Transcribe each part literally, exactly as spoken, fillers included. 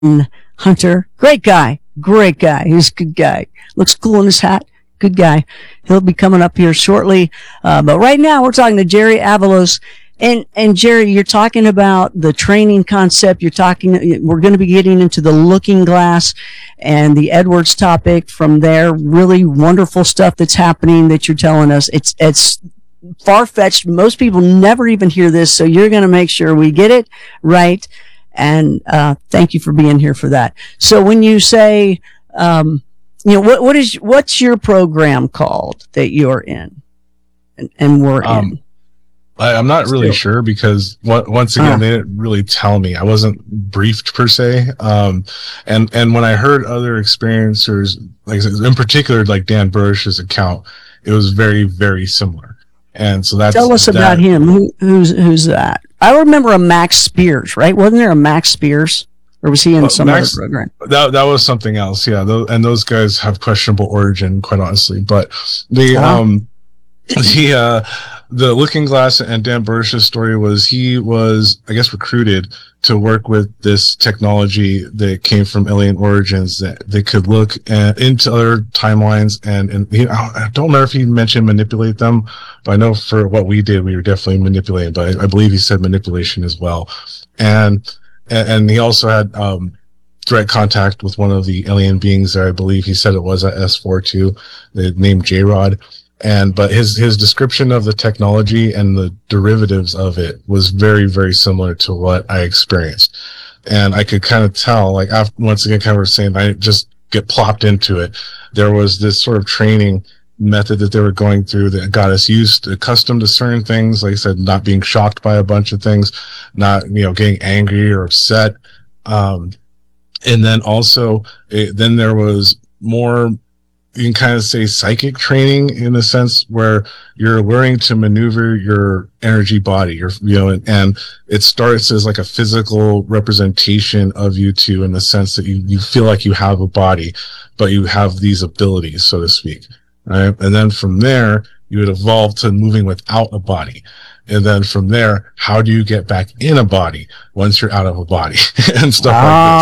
Hunter. Great guy. Great guy. He's a good guy. Looks cool in his hat. Good guy. He'll be coming up here shortly. Uh, but right now we're talking to Jerry Avalos. And, and Jerry, you're talking about the training concept. You're talking, we're going to be getting into the looking glass and the Edwards topic from there. Really wonderful stuff that's happening that you're telling us. It's, it's far-fetched. Most people never even hear this. So you're going to make sure we get it right. And, uh, thank you for being here for that. So when you say, um, you know, what, what is, what's your program called that you're in and, and we're um, in? I, I'm not really sure because what, once again, uh, they didn't really tell me. I wasn't briefed per se. Um, and, and when I heard other experiencers, like in particular, like Dan Burrish's account, it was very, very similar. And so that's, tell us that, about him. Who, who's, who's that? I remember a Max Spears, right? Wasn't there a Max Spears? Or was he in uh, some Max, other program? That, that was something else. Yeah. Those, and those guys have questionable origin, quite honestly, but the, uh, um, the, uh, the Looking Glass and Dan Burrish's story was he was, I guess, recruited to work with this technology that came from alien origins that they could look at, into other timelines. And, and he, I don't remember if he mentioned manipulate them, but I know for what we did, we were definitely manipulating, but I, I believe he said manipulation as well. And, and he also had, um, direct contact with one of the alien beings there. I believe he said it was at S four two, named J-Rod. And, but his, his description of the technology and the derivatives of it was very, very similar to what I experienced. And I could kind of tell, like, after, once again, kind of saying, I just get plopped into it. There was this sort of training method that they were going through that got us used, accustomed to certain things. Like I said, not being shocked by a bunch of things, not, you know, getting angry or upset. Um, and then also, it, then there was more, you can kind of say psychic training in a sense where you're learning to maneuver your energy body, your, you know, and, and it starts as like a physical representation of you two in the sense that you, you feel like you have a body, but you have these abilities, so to speak. Right. And then from there, you would evolve to moving without a body. And then from there, how do you get back in a body once you're out of a body and stuff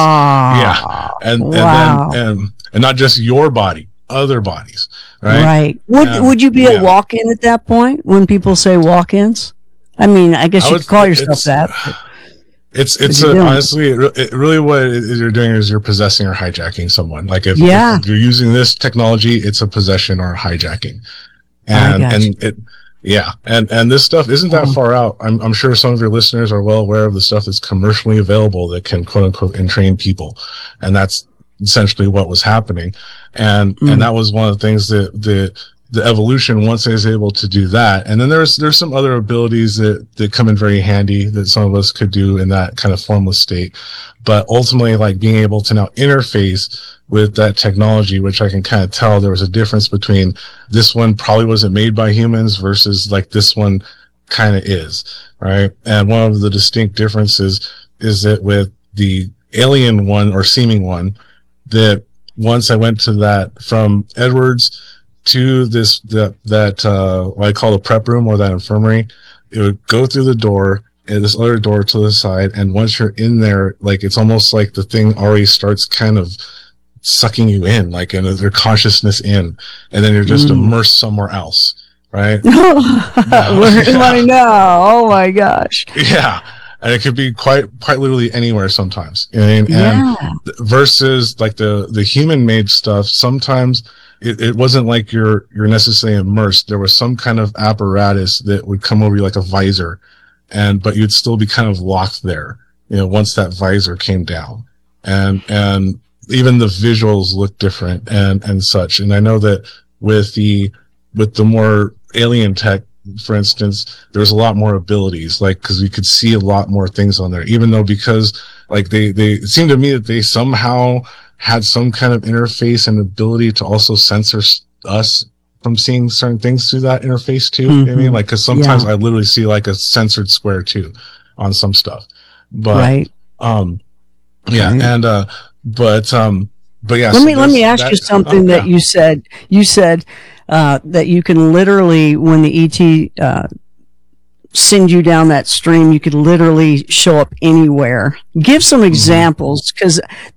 wow. like this? Yeah. And, wow. and then, and, and not just your body, other bodies, right? Right. Would um, would you be yeah. a walk-in at that point when people say walk-ins? I mean, I guess I you would, could call yourself that. It's it's a, honestly, it, it really what it, you're doing is you're possessing or hijacking someone. Like if, yeah. if you're using this technology, it's a possession or a hijacking, and and it yeah, and and this stuff isn't that um, far out. I'm I'm sure some of your listeners are well aware of the stuff that's commercially available that can quote unquote entrain people, and that's essentially what was happening. And, mm. and that was one of the things that the, the evolution, once I was able to do that. And then there's, there's some other abilities that, that come in very handy that some of us could do in that kind of formless state. But ultimately, like being able to now interface with that technology, which I can kind of tell there was a difference between this one probably wasn't made by humans versus like this one kind of is, right? And one of the distinct differences is that with the alien one or seeming one, that once I went to that from Edwards to this, that, that, uh, what I call the prep room or that infirmary, it would go through the door and this other door to the side. And once you're in there, like, it's almost like the thing already starts kind of sucking you in, like, and their consciousness in, and then you're just mm. immersed somewhere else. Right. Where do I know? Oh my gosh. Yeah. And it could be quite, quite literally anywhere sometimes. And, yeah. and versus like the, the human made stuff, sometimes it, it wasn't like you're, you're necessarily immersed. There was some kind of apparatus that would come over you like a visor, and, but you'd still be kind of locked there, you know, once that visor came down. And, and even the visuals look different and, and such. And I know that with the, with the more alien tech, for instance, there's a lot more abilities, like, cause we could see a lot more things on there, even though because like they, they, it seemed to me that they somehow had some kind of interface and ability to also censor us from seeing certain things through that interface too. Mm-hmm. You know what I mean? Like, cause sometimes yeah. I literally see like a censored square too on some stuff, but, right. um, yeah. Right. And, uh, but, um, but yeah. Let so me, let me ask that, you something uh, that yeah. you said, you said, Uh, that you can literally, when the E T, uh, send you down that stream. You could literally show up anywhere. Give some examples, because